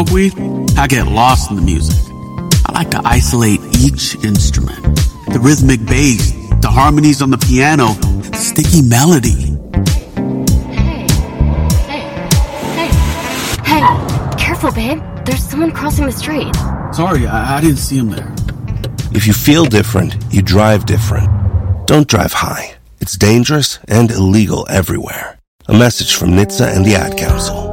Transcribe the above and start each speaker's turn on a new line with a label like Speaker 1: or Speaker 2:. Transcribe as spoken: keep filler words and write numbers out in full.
Speaker 1: weed, I get lost in the music. I like to isolate each instrument. The rhythmic bass, the harmonies on the piano, the sticky melody.
Speaker 2: Hey, hey, hey, hey, careful, babe. There's someone crossing the street.
Speaker 1: Sorry, I, I didn't see him there.
Speaker 3: If you feel different, you drive different. Don't drive high. It's dangerous and illegal everywhere. A message from N H T S A and the Ad Council.